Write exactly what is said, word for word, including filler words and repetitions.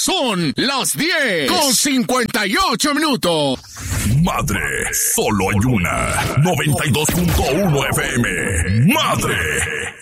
Son las diez con cincuenta y ocho minutos. Madre, solo hay una. noventa y dos punto uno F M. Madre.